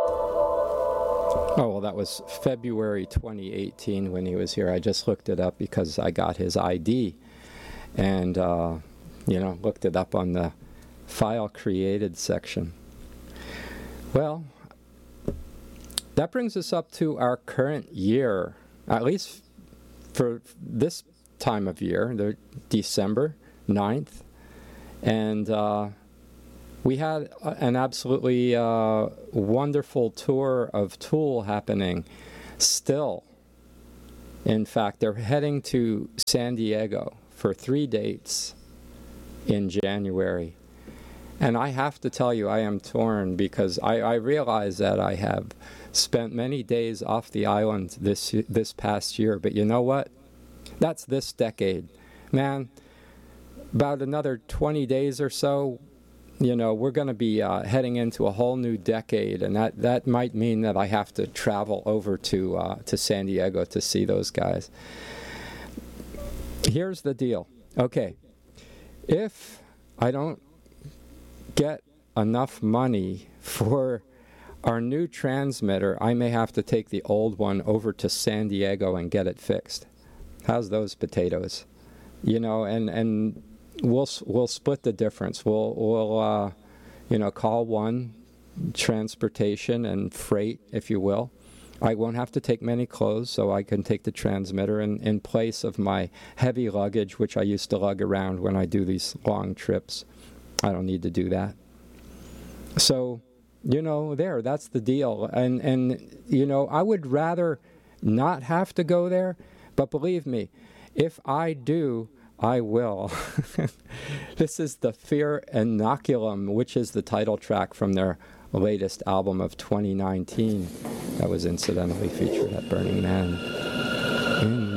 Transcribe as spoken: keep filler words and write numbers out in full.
Oh, well, that was February twenty eighteen when he was here. I just looked it up because I got his I D and, uh, you know, looked it up on the file created section. Well, that brings us up to our current year, at least for this time of year, the December ninth. And uh, we had an absolutely uh, wonderful tour of Tool happening still. In fact, they're heading to San Diego for three dates in January. And I have to tell you, I am torn because I, I realize that I have spent many days off the island this this past year. But you know what? That's this decade. Man, about another twenty days or so, you know, we're going to be uh, heading into a whole new decade. And that, that might mean that I have to travel over to, uh, to San Diego to see those guys. Here's the deal. Okay, if I don't get enough money for our new transmitter, I may have to take the old one over to San Diego and get it fixed. How's those potatoes? You know, and and we'll we'll split the difference. We'll we'll uh, you know, call one transportation and freight, if you will. I won't have to take many clothes, so I can take the transmitter in, in place of my heavy luggage, which I used to lug around when I do these long trips. I don't need to do that. So, you know, there, that's the deal. And, and you know, I would rather not have to go there, but believe me, if I do, I will. This is the Fear Inoculum, which is the title track from their latest album of twenty nineteen that was incidentally featured at Burning Man in